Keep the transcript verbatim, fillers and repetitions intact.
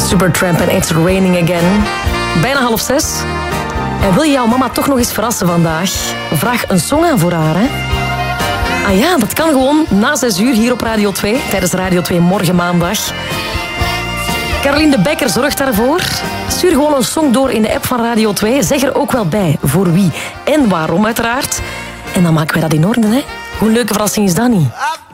Supertramp en It's Raining Again. Bijna half zes. En wil je jouw mama toch nog eens verrassen vandaag? Vraag een song aan voor haar, hè? Ah ja, dat kan gewoon na zes uur hier op Radio twee. Tijdens Radio twee morgen maandag. Caroline de Bekker zorgt daarvoor. Stuur gewoon een song door in de app van Radio twee. Zeg er ook wel bij voor wie en waarom uiteraard. En dan maken wij dat in orde, hè? Hoe een leuke verrassing is dat niet?